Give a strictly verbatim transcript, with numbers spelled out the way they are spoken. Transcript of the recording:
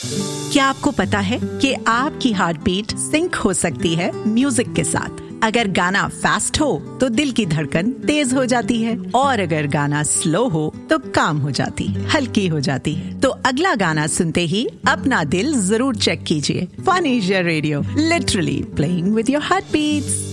क्या आपको पता है कि आपकी हार्ट बीट सिंक हो सकती है म्यूजिक के साथ? अगर गाना फास्ट हो तो दिल की धड़कन तेज हो जाती है, और अगर गाना स्लो हो तो काम हो जाती है, हल्की हो जाती है। तो अगला गाना सुनते ही अपना दिल जरूर चेक कीजिए। Fun Asia radio, literally playing with your heart beats.